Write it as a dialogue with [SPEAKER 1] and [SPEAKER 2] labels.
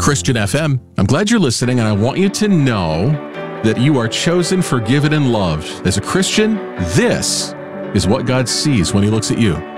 [SPEAKER 1] Christian FM. I'm glad you're listening, and I want you to know that you are chosen, forgiven, and loved. As a Christian, this is what God sees when He looks at you.